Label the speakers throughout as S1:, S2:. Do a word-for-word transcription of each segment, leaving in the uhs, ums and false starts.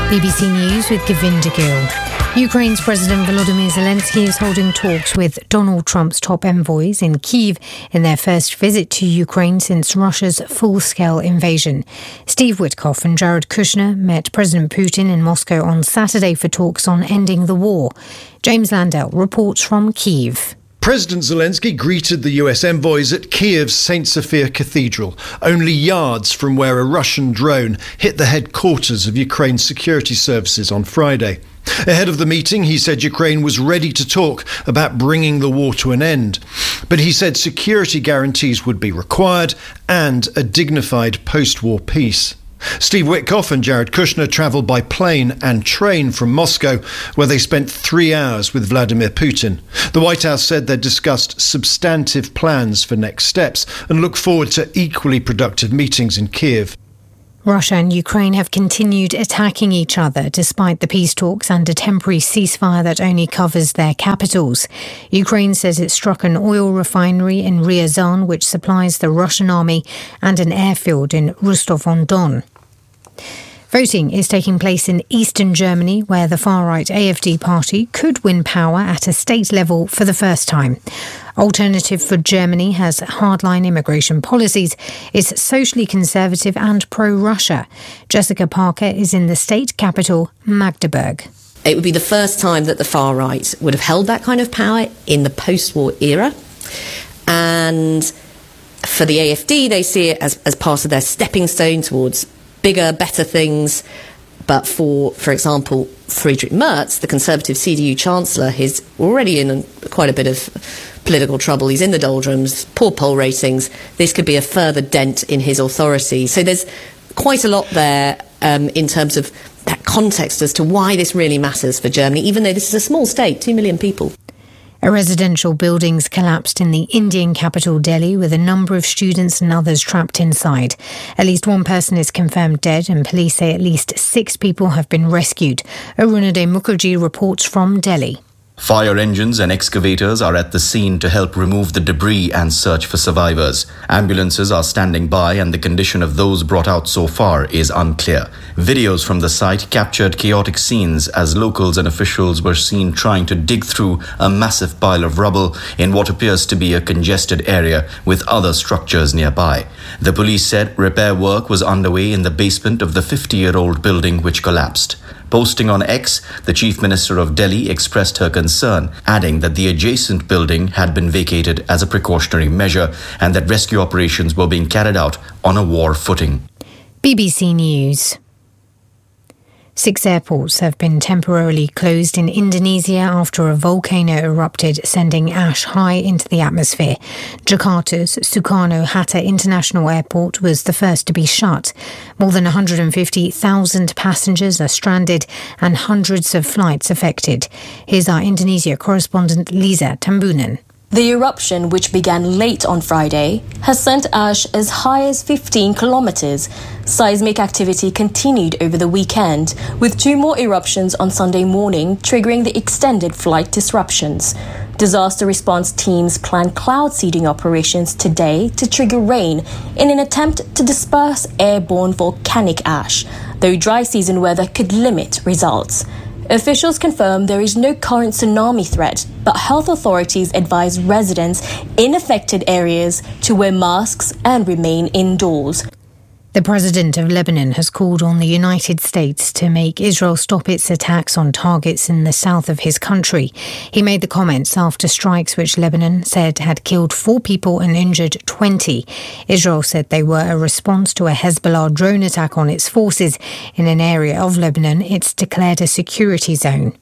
S1: B B C News with Govinda Gill. Ukraine's President Volodymyr Zelensky is holding talks with Donald Trump's top envoys in Kyiv in their first visit to Ukraine since Russia's full-scale invasion. Steve Witkoff and Jared Kushner met President Putin in Moscow on Saturday for talks on ending the war. James Landell reports from Kyiv.
S2: President Zelensky greeted the U S envoys at Kyiv's Saint Sophia Cathedral, only yards from where a Russian drone hit the headquarters of Ukraine's security services on Friday. Ahead of the meeting, he said Ukraine was ready to talk about bringing the war to an end. But he said security guarantees would be required and a dignified post-war peace. Steve Witkoff and Jared Kushner travelled by plane and train from Moscow, where they spent three hours with Vladimir Putin. The White House said they discussed substantive plans for next steps and look forward to equally productive meetings in Kyiv.
S1: Russia and Ukraine have continued attacking each other despite the peace talks and a temporary ceasefire that only covers their capitals. Ukraine says it struck an oil refinery in Ryazan, which supplies the Russian army, and an airfield in Rostov-on-Don. Voting is taking place in eastern Germany, where the far-right A F D party could win power at a state level for the first time. Alternative for Germany has hardline immigration policies, is socially conservative and pro-Russia. Jessica Parker is in the state capital, Magdeburg.
S3: It would be the first time that the far right would have held that kind of power in the post-war era. And for the A F D, they see it as, as part of their stepping stone towards bigger, better things. But for, for example, Friedrich Merz, the Conservative C D U Chancellor, he's already in quite a bit of political trouble. He's in the doldrums, poor poll ratings. This could be a further dent in his authority. So there's quite a lot there um, in terms of that context as to why this really matters for Germany, even though this is a small state, two million people.
S1: A residential building's collapsed in the Indian capital Delhi, with a number of students and others trapped inside. At least one person is confirmed dead, and police say at least six people have been rescued. Arunade Mukherjee reports from Delhi.
S4: Fire engines and excavators are at the scene to help remove the debris and search for survivors. Ambulances are standing by, and the condition of those brought out so far is unclear. Videos from the site captured chaotic scenes as locals and officials were seen trying to dig through a massive pile of rubble in what appears to be a congested area with other structures nearby. The police said repair work was underway in the basement of the fifty-year-old building which collapsed. Posting on X, the Chief Minister of Delhi expressed her concern, adding that the adjacent building had been vacated as a precautionary measure and that rescue operations were being carried out on a war footing.
S1: B B C News. Six airports have been temporarily closed in Indonesia after a volcano erupted, sending ash high into the atmosphere. Jakarta's Soekarno-Hatta International Airport was the first to be shut. More than one hundred fifty thousand passengers are stranded and hundreds of flights affected. Here's our Indonesia correspondent Lisa Tambunan.
S5: The eruption, which began late on Friday, has sent ash as high as fifteen kilometres. Seismic activity continued over the weekend, with two more eruptions on Sunday morning, triggering the extended flight disruptions. Disaster response teams plan cloud seeding operations today to trigger rain in an attempt to disperse airborne volcanic ash, though dry season weather could limit results. Officials confirm there is no current tsunami threat, but health authorities advise residents in affected areas to wear masks and remain indoors.
S1: The president of Lebanon has called on the United States to make Israel stop its attacks on targets in the south of his country. He made the comments after strikes which Lebanon said had killed four people and injured twenty. Israel said they were a response to a Hezbollah drone attack on its forces in an area of Lebanon it's declared a security zone.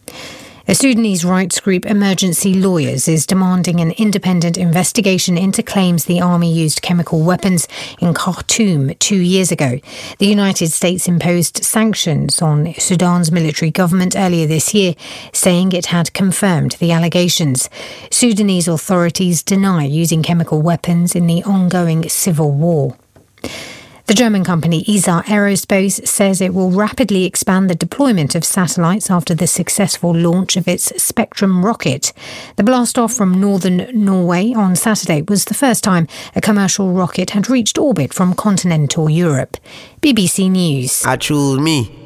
S1: A Sudanese rights group, Emergency Lawyers, is demanding an independent investigation into claims the army used chemical weapons in Khartoum two years ago. The United States imposed sanctions on Sudan's military government earlier this year, saying it had confirmed the allegations. Sudanese authorities deny using chemical weapons in the ongoing civil war. The German company E S A Aerospace says it will rapidly expand the deployment of satellites after the successful launch of its Spectrum rocket. The blast-off from northern Norway on Saturday was the first time a commercial rocket had reached orbit from continental Europe. B B C News.
S6: I choose me.